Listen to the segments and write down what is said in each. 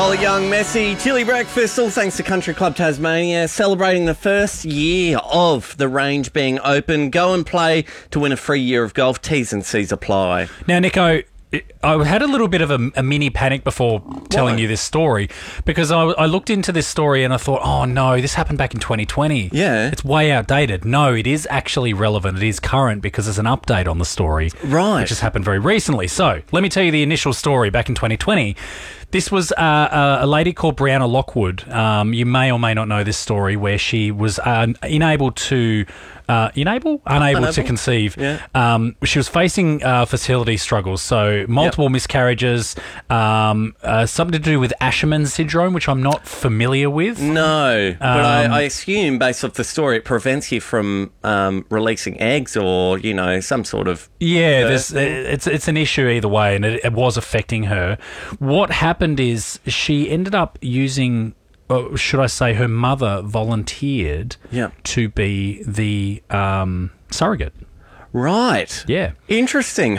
Molly Young, Messi, Chili Breakfast, all thanks to Country Club Tasmania, celebrating the first year of the range being open. Go and play to win a free year of golf. T's and C's apply. Now, Nico, I had a little bit of a mini panic before telling you this story because I looked into this story and I thought, oh no, this happened back in 2020. Yeah. It's way outdated. No, it is actually relevant. It is current because there's an update on the story. Right. Which has happened very recently. So let me tell you the initial story back in 2020. This was a lady called Brianna Lockwood. You may or may not know this story where she was unable to conceive. Yeah. She was facing fertility struggles, so multiple miscarriages, something to do with Asherman's syndrome, which I'm not familiar with. No, but I assume based off the story it prevents you from releasing eggs or, some sort of... Yeah, it's an issue either way, and it was affecting her. What happened is she ended up using... Or should I say her mother volunteered to be the surrogate. Right. Yeah. Interesting.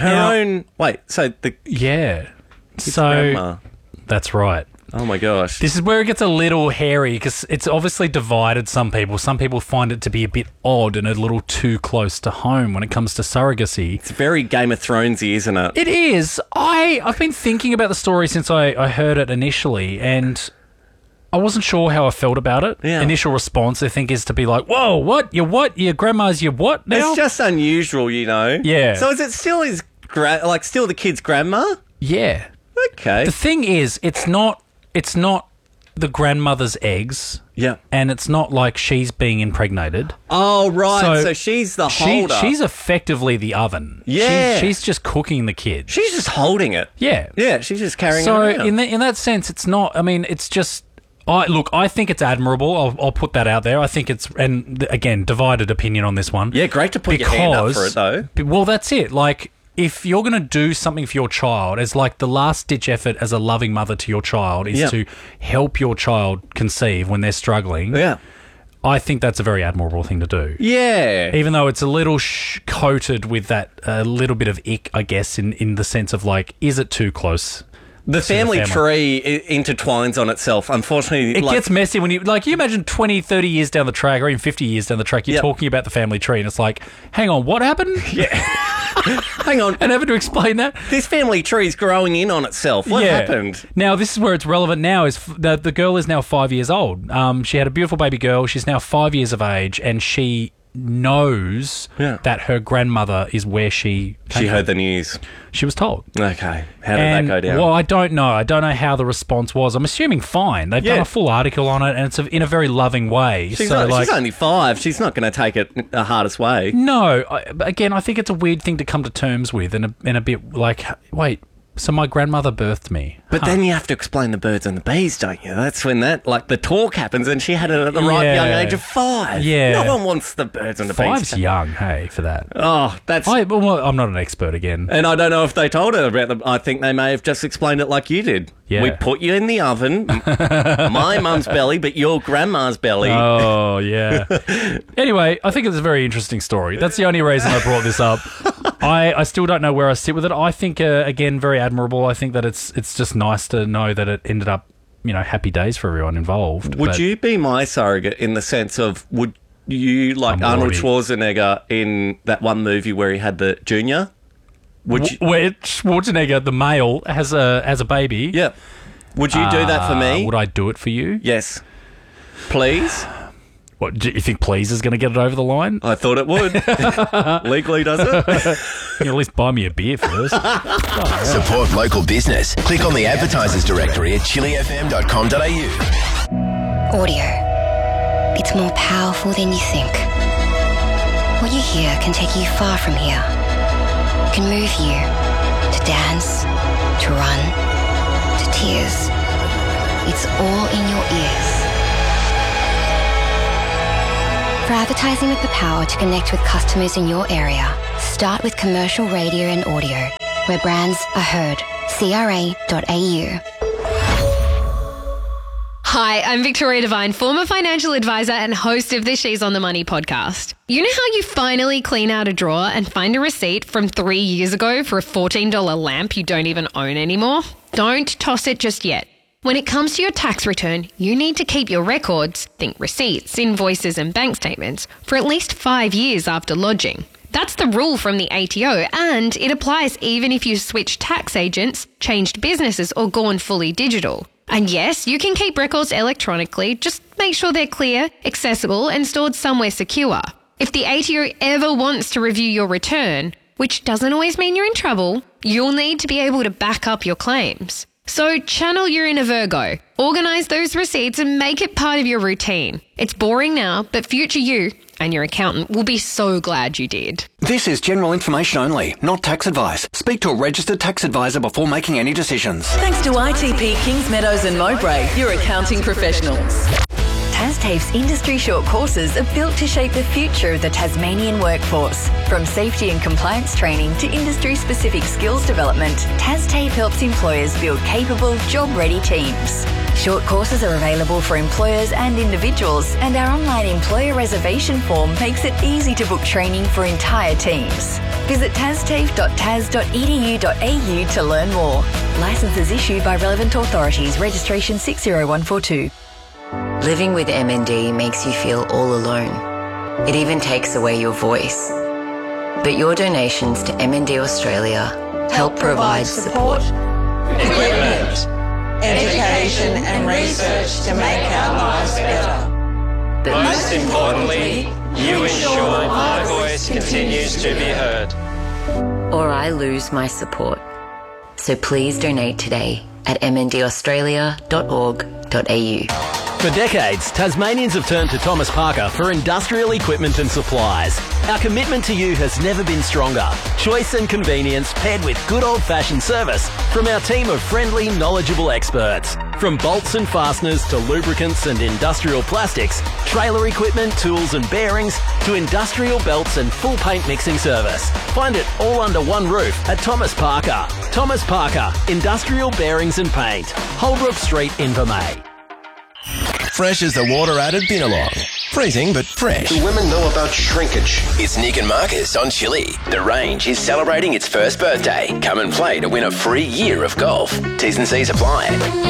Yeah. Grandma. That's right. Oh my gosh. This is where it gets a little hairy because it's obviously divided some people. Some people find it to be a bit odd and a little too close to home when it comes to surrogacy. It's very Game of Thronesy, isn't it? It is. I've been thinking about the story since I heard it initially, and I wasn't sure how I felt about it. Yeah. Initial response, I think, is to be like, whoa, what? Your what? Your grandma's your what now? It's just unusual, Yeah. So is it still still the kid's grandma? Yeah. Okay. The thing is, it's not the grandmother's eggs. Yeah. And it's not like she's being impregnated. Oh, right. So she's the holder. She's effectively the oven. Yeah. She's just cooking the kid. She's just holding it. Yeah. Yeah, she's just carrying it So around. in that sense, it's not, it's just... I think it's admirable. I'll put that out there. I think it's, and again, divided opinion on this one. Yeah, great to put your hand up for it, though. Well, that's it. Like, if you're going to do something for your child, as like the last-ditch effort as a loving mother to your child is to help your child conceive when they're struggling. Yeah. I think that's a very admirable thing to do. Yeah. Even though it's a little coated with that little bit of ick, I guess, in the sense of like, is it too close? The family tree intertwines on itself. Unfortunately, it gets messy when you imagine 20, 30 years down the track or even 50 years down the track, you're talking about the family tree and it's like, hang on, what happened? Yeah. Hang on. And having to explain that. This family tree's growing in on itself. What happened? Now, this is where it's relevant now is the girl is now 5 years old. She had a beautiful baby girl. She's now 5 years of age and she knows that her grandmother is where she heard the news. She was told. Okay. How did that go down? Well, I don't know. I don't know how the response was. I'm assuming fine. They've done a full article on it, and it's in a very loving way. She's only 5. She's not going to take it the hardest way. No. Again, I think it's a weird thing to come to terms with and a bit like, wait, so my grandmother birthed me. But then you have to explain the birds and the bees, don't you? That's when the talk happens, and she had it at the right young age of 5. Yeah. No one wants the birds and the bees. 5's young, hey, for that. Oh, that's... I'm not an expert again. And I don't know if they told her about them. I think they may have just explained it like you did. Yeah. We put you in the oven, my mum's belly, but your grandma's belly. Oh, yeah. Anyway, I think it's a very interesting story. That's the only reason I brought this up. I still don't know where I sit with it. I think, again, very admirable. I think that it's just nice to know that it ended up, happy days for everyone involved. Would you be my surrogate in the sense of, would you, like Arnold Schwarzenegger in that one movie where he had the junior? Where Schwarzenegger, the male, has a baby. Yeah. Would you do that for me? Would I do it for you? Yes. Please? What, do you think please is going to get it over the line? I thought it would. Legally, does it? You at least buy me a beer first. Support local business. Click on the advertisers directory at chilifm.com.au. Audio. It's more powerful than you think. What you hear can take you far from here. It can move you to dance, to run, to tears. It's all in your ears. For advertising with the power to connect with customers in your area, start with commercial radio and audio, where brands are heard. CRA.au. Hi, I'm Victoria Devine, former financial advisor and host of the She's on the Money podcast. You know how you finally clean out a drawer and find a receipt from 3 years ago for a $14 lamp you don't even own anymore? Don't toss it just yet. When it comes to your tax return, you need to keep your records, think receipts, invoices and bank statements, for at least 5 years after lodging. That's the rule from the ATO, and it applies even if you switched tax agents, changed businesses or gone fully digital. And yes, you can keep records electronically, just make sure they're clear, accessible and stored somewhere secure. If the ATO ever wants to review your return, which doesn't always mean you're in trouble, you'll need to be able to back up your claims. So channel your inner Virgo, organise those receipts and make it part of your routine. It's boring now, but future you and your accountant will be so glad you did. This is general information only, not tax advice. Speak to a registered tax advisor before making any decisions. Thanks to ITP Kings Meadows and Mowbray, your accounting professionals. TasTAFE's industry short courses are built to shape the future of the Tasmanian workforce. From safety and compliance training to industry-specific skills development, TasTAFE helps employers build capable, job-ready teams. Short courses are available for employers and individuals, and our online employer reservation form makes it easy to book training for entire teams. Visit tastafe.tas.edu.au to learn more. Licenses issued by relevant authorities. Registration 60142. Living with MND makes you feel all alone. It even takes away your voice. But your donations to MND Australia help provide support, equipment, education and research to make our lives better. But most importantly, you ensure my voice continues to be heard. Or I lose my support. So please donate today at mndaustralia.org.au. For decades, Tasmanians have turned to Thomas Parker for industrial equipment and supplies. Our commitment to you has never been stronger. Choice and convenience paired with good old-fashioned service from our team of friendly, knowledgeable experts. From bolts and fasteners to lubricants and industrial plastics, trailer equipment, tools and bearings, to industrial belts and full paint mixing service. Find it all under one roof at Thomas Parker. Thomas Parker, Industrial Bearings and Paint, Holbrook Street, Invermay. Fresh as the water at Binnalong. Freezing, but fresh. Do women know about shrinkage? It's Nick and Marcus on Chili. The Range is celebrating its first birthday. Come and play to win a free year of golf. T's and C's apply.